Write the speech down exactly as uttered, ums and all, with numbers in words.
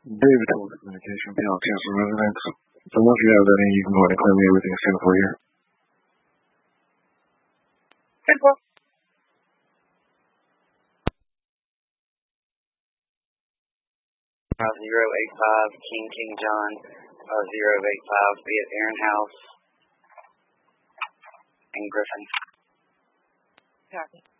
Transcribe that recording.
David Toll Communication, Beyond Council Residence. So once you have that in, you can go ahead and claim me everything set for you. Uh, zero eight five King King John, uh, zero eight five, be at Aaron House in Griffin. Copy.